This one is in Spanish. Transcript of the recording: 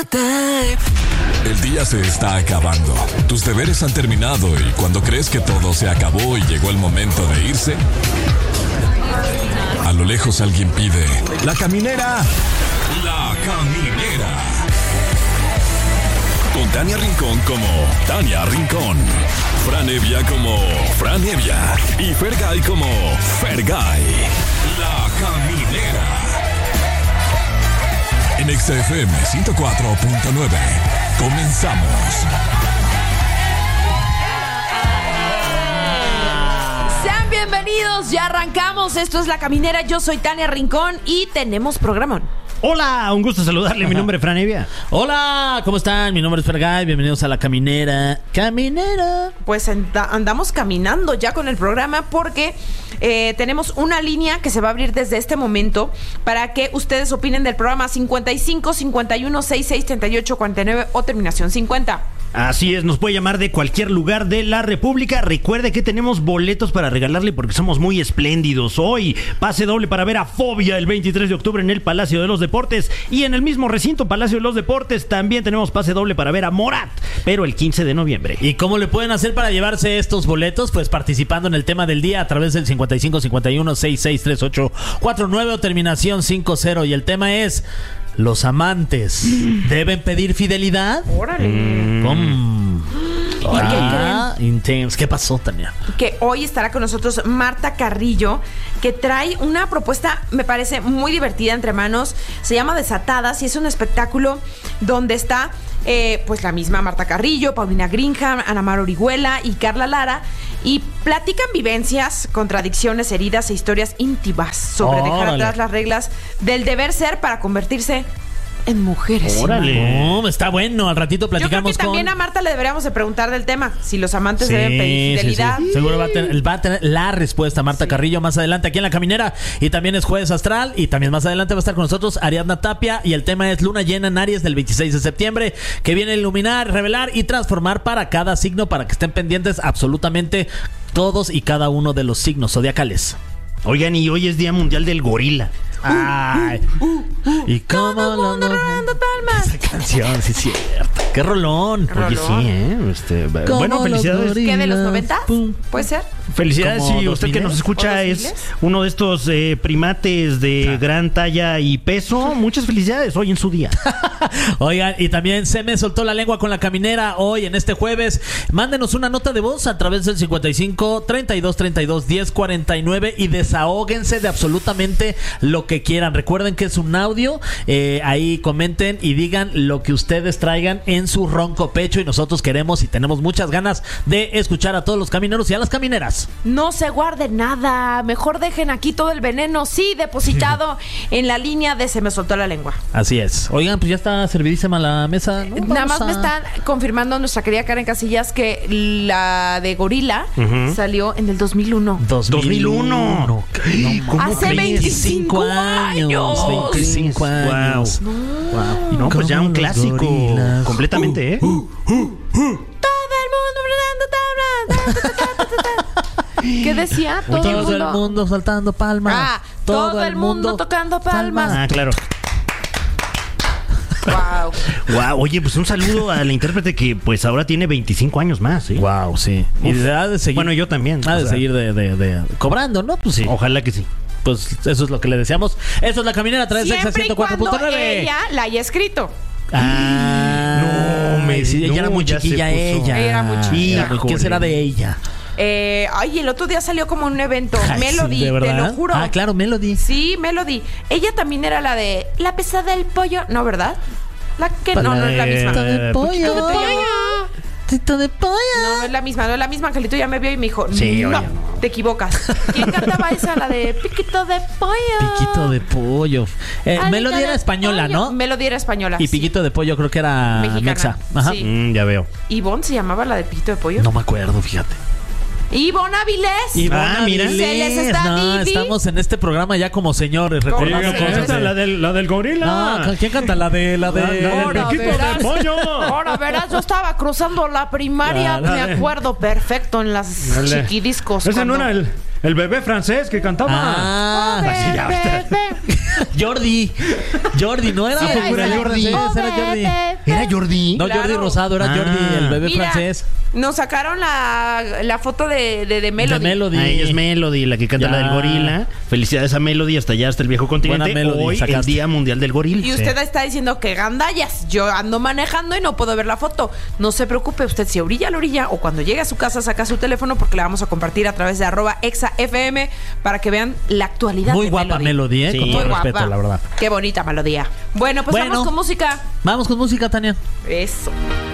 El día se está acabando. Tus deberes han terminado y cuando crees que todo se acabó y llegó el momento de irse, a lo lejos alguien pide: ¡La caminera! ¡La caminera! Con Tania Rincón como Tania Rincón, Fran Evia como Fran Evia y Fergay como Fergay. La caminera. En XFM 104.9. Comenzamos. Sean bienvenidos, ya arrancamos. Esto es La Caminera. Yo soy Tania Rincón y tenemos programón. Hola, un gusto saludarle. Mi nombre es Fran Evia. Hola, ¿cómo están? Mi nombre es Fergay. Bienvenidos a La Caminera. Caminera. Pues andamos caminando ya con el programa porque tenemos una línea que se va a abrir desde este momento para que ustedes opinen del programa 55 51 66 38 49 o terminación 50. Así es, nos puede llamar de cualquier lugar de la República. Recuerde que tenemos boletos para regalarle porque somos muy espléndidos. Hoy, pase doble para ver a Fobia el 23 de octubre en el Palacio de los Deportes. Y en el mismo recinto Palacio de los Deportes también tenemos pase doble para ver a Morat, pero el 15 de noviembre. ¿Y cómo le pueden hacer para llevarse estos boletos? Pues participando en el tema del día a través del 55 51 66 38 49 o terminación 50. Y el tema es: ¿los amantes deben pedir fidelidad? ¡Órale! Intenso. ¿Qué pasó, Tania? Que hoy estará con nosotros Marta Carrillo, que trae una propuesta, me parece muy divertida entre manos. Se llama Desatadas y es un espectáculo donde está pues la misma Marta Carrillo, Paulina Greenham, Ana Mar Orihuela y Carla Lara, y platican vivencias, contradicciones, heridas e historias íntimas sobre dejar atrás las reglas del deber ser para convertirse en mujeres. ¡Órale! Está bueno, al ratito platicamos. Yo creo que también a Marta le deberíamos de preguntar del tema, si los amantes deben pedir fidelidad. Sí. Seguro va a tener la respuesta Marta Carrillo más adelante aquí en La Caminera. Y también es Jueves Astral. Y también más adelante va a estar con nosotros Ariadna Tapia. Y el tema es Luna Llena en Aries del 26 de septiembre, que viene a iluminar, revelar y transformar para cada signo, para que estén pendientes absolutamente todos y cada uno de los signos zodiacales. Oigan, y hoy es Día Mundial del Gorila. Ay. Y cómo todo el mundo rodando palmas. Esa canción, sí es cierto. Qué rolón. Oye, sí, bueno, felicidades. ¿Qué, de los 90? ¿Puede ser? Felicidades, si usted que nos escucha es uno de estos primates de gran talla y peso. Muchas felicidades hoy en su día. Oigan, y también se me soltó la lengua con La Caminera hoy en este jueves. Mándenos una nota de voz a través del 55 32 32 10 49 y desahóguense de absolutamente lo que quieran. Recuerden que es un audio, ahí comenten y digan lo que ustedes traigan en su ronco pecho, y nosotros queremos y tenemos muchas ganas de escuchar a todos los camineros y a las camineras. No se guarden nada, mejor dejen aquí todo el veneno, sí, depositado en la línea de Se me soltó la lengua. Así es. Oigan, pues ya está servidísima la mesa, ¿no? Nada más me están confirmando nuestra querida Karen Casillas que la de Gorila salió en el 2001. 2001. No, hace 25 años. 25 años. Wow. Wow. No, pues ya un clásico gorilas. Completamente, Todo el mundo ¿qué decía? Todo el mundo saltando palmas. Todo el mundo tocando palmas. Ah, claro. Wow, oye, pues un saludo a la intérprete que pues ahora tiene 25 años más, ¿eh? Wow, sí. Y ha de seguir. Bueno, yo también. Ha de seguir de cobrando, ¿no? Pues sí. Ojalá que sí. Pues eso es lo que le deseamos. Eso es La Caminera, trae Sexa 104.9. Ella la haya escrito. Ella era muy chiquilla, ella. Era muy chiquilla. ¿Qué será de ella? El otro día salió como un evento. Melody, sí, te lo juro. Ah, claro, Melody. Sí, Melody. Ella también era la de La pesada del pollo, ¿no, verdad? La que no es la misma. Poquito de pollo. Poquito de pollo. No es la misma, Angelito ya me vio y me dijo, sí, no, te equivocas. ¿Quién cantaba esa? La de Piquito de pollo. Piquito de pollo. Melody era española, ¿no? Melody era española. Y Piquito de pollo creo que era mexa. Ajá. Sí. Ya veo. ¿Ivonne se llamaba la de Piquito de pollo? No me acuerdo, fíjate. Ivonne Avilés. Mira. Se les está Divi. Estamos en este programa ya como señores, recordando cosas. La del gorila. No, ¿quién canta? La del piquito de pollo. Ahora verás, yo estaba cruzando la primaria, me acuerdo perfecto en las chiquidiscos. Ese no era el bebé francés que cantaba. Bebé. Jordi, no era Sí, figura era Jordi. Era Jordi. ¿Era Jordi? No, Claro. Jordi Rosado, era Jordi, el bebé Mira, francés. nos sacaron la foto de Melody. De Melody. Ah, ella es Melody, la que canta Ya. la del gorila. Felicidades a Melody, hasta allá, hasta el viejo continente. Buena Melody, Hoy, el sacaste. Día Mundial del Goril. Y usted está diciendo que gandallas. Yo ando manejando y no puedo ver la foto. No se preocupe, usted si orilla a la orilla o cuando llegue a su casa saca su teléfono porque la vamos a compartir a través de @exafm para que vean la actualidad Muy de guapa Melody. Melody, Sí. con Muy todo respeto, guapa. la verdad. Qué bonita melodía. Bueno, pues Bueno. vamos con música. Vamos con música, Tania. Eso.